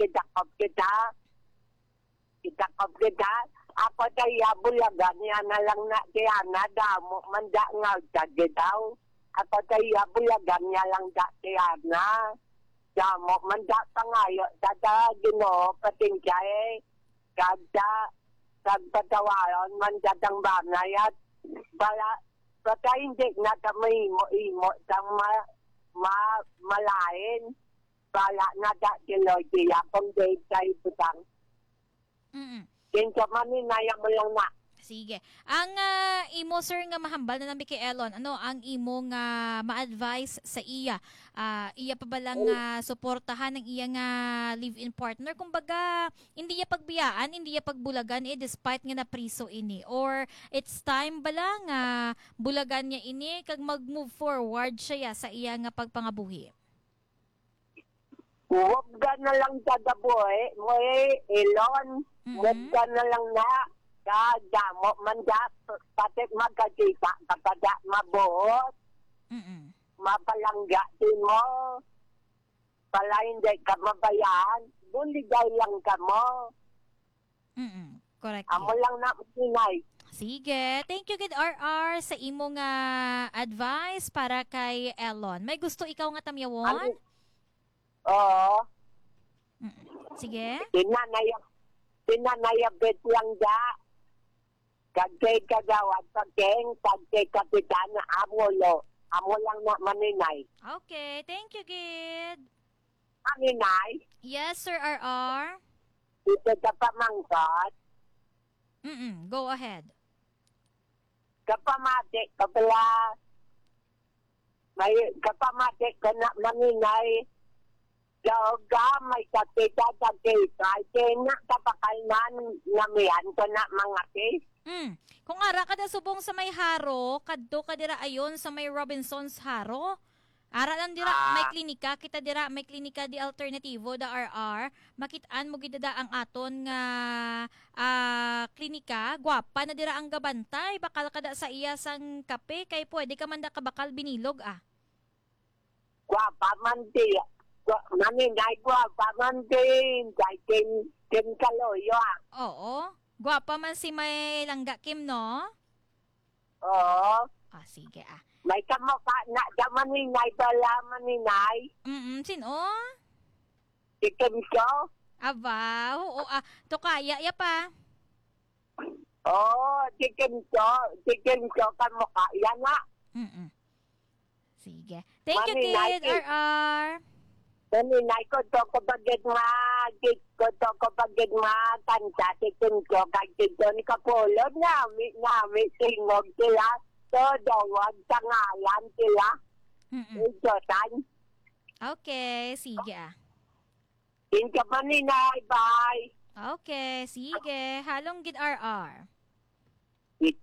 Kitakop kita. Ako tayo bulagan niya na lang na tiyana damo manda nga tagi daw. Ako tayo bulagan niya lang da tiyana. Damo manda pangayo dada gino patingkay. Kagpatawaron man dadang banayat. Bala patay hindi na kami imo tang malain. Bala na da kiloy kaya kung day tayo putang. Kinsa man ni naya mo lang na. Sige. Ang imo sir nga mahambal na nami kay Elon, ano ang imo nga ma-advise sa iya? Iya pa ba lang suportahan ng iya nga live-in partner? Kumbaga, hindi iya pagbiyaan, hindi iya pagbulagan despite nga na priso ini, or it's time ba lang bulagan niya ini kag mag-move forward siya sa iya nga pagpangabuhi? Huwag ka na lang tadaboy, mo Elon. Huwag ka na lang na. Kadamo man pati magkakita kapag mabuot. Mapalangga din mo. Pala hindi ka mabayan. Buligay lang ka mo. Correct. Amo lang na sinay. Sige. Thank you, Kid RR, sa imo nga advice para kay Elon. May gusto ikaw nga tamyawon? Oo. Sige. Pinanayabit lang da. Kagkay kagawad kagkay kapitan na amulo. Amo lang na maninay. Okay. Thank you, Kid. Maninay? Yes, Sir RR. Ito sa pamangkot. Go ahead. Kapamati, kapala. May kapamati ka na maninay. Daoga, may kapita sa kita. Kaya kapakalman namihan ko na mga case. Kung ara ka na subong sa may haro, kadto ka dira ayon sa may Robinson's Haro. Ara lang dira may klinika, kita dira may klinika di alternativo da RR. Makitaan mo gid ang aton nga klinika, gwapa na dira ang gabantay, bakal kada sa iya sang kape kay pwede ka man da kabakal binilog Gwapa man di. Maninay gwapa man din. Kay Kim Kaloyo Oo. Gwapa man si may langga Kim, no? Oo. Sige May kamukha na da maninay pala maninay. Sino? Si Kim Cho. Aba, oo to kaya ya pa. Oo, si Kim Cho kamukha. Yan nga. Sige. Thank you, Maninay, Kid RR. Maninay ko to kapagid kanta si Kim Cho. Kaya dito ni Kapulod nami singog sila. So, dawag sa ngalan sila. Ito, tan. Okay, sige Inka maninay, bye. Okay, sige. Halong Gid RR.